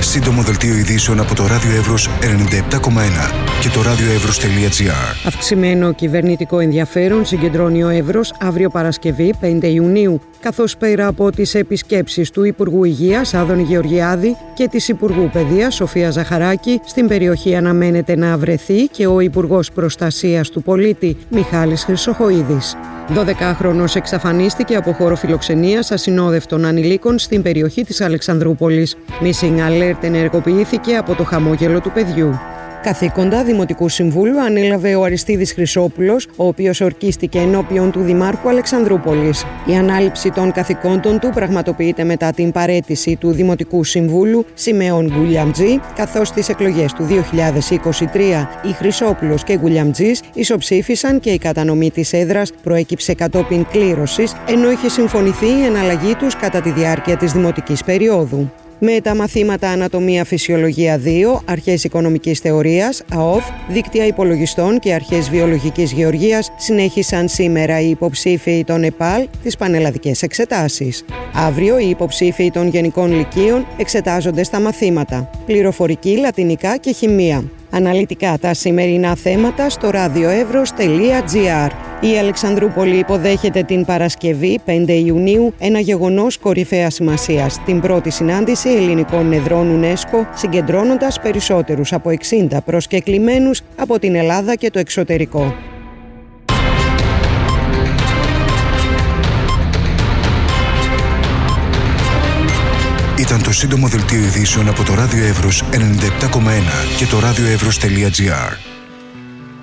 Σύντομο δελτίο ειδήσεων από το Ράδιο Εύρος 97,1 και το radioevros.gr. Αυξημένο κυβερνητικό ενδιαφέρον συγκεντρώνει ο Εύρος αύριο Παρασκευή 5 Ιουνίου, καθώς πέρα από τις επισκέψεις του Υπουργού Υγείας Άδωνη Γεωργιάδη και της Υπουργού Παιδείας Σοφία Ζαχαράκη, στην περιοχή αναμένεται να βρεθεί και ο Υπουργός Προστασίας του Πολίτη Μιχάλης Χρυσοχοΐδης. 12χρονος εξαφανίστηκε από χώρο φιλοξενίας ασυνόδευτων ανηλίκων στην περιοχή της Αλεξανδρούπολης. Missing Alert ενεργοποιήθηκε από το χαμόγελο του παιδιού. Καθήκοντα Δημοτικού Συμβούλου ανέλαβε ο Αριστίδης Χρυσόπουλος, ο οποίος ορκίστηκε ενώπιον του Δημάρχου Αλεξανδρούπολης. Η ανάληψη των καθηκόντων του πραγματοποιείται μετά την παραίτηση του Δημοτικού Συμβούλου Σιμεών Γκουλιαμτζή, καθώς στις εκλογές του 2023 οι Χρυσόπουλος και Γκουλιαμτζής ισοψήφισαν και η κατανομή της έδρας προέκυψε κατόπιν κλήρωσης, ενώ είχε συμφωνηθεί η εναλλαγή τους κατά τη διάρκεια της δημοτικής περίοδου. Με τα μαθήματα Ανατομία Φυσιολογία 2, Αρχές Οικονομικής Θεωρίας, ΑΟΘ, Δίκτυα Υπολογιστών και Αρχές Βιολογικής Γεωργίας συνέχισαν σήμερα οι υποψήφιοι των ΕΠΑΛ τις πανελλαδικές εξετάσεις. Αύριο οι υποψήφιοι των Γενικών Λυκείων εξετάζονται στα μαθήματα Πληροφορική, Λατινικά και Χημεία. Αναλυτικά τα σημερινά θέματα στο radioevros.gr. Η Αλεξανδρούπολη υποδέχεται την Παρασκευή 5 Ιουνίου ένα γεγονός κορυφαίας σημασίας, την πρώτη συνάντηση ελληνικών εδρών UNESCO, συγκεντρώνοντας περισσότερους από 60 προσκεκλημένους από την Ελλάδα και το εξωτερικό. Ήταν το σύντομο δελτίο ειδήσεων από το Ράδιο Εύρος 97,1 και το radioevros.gr.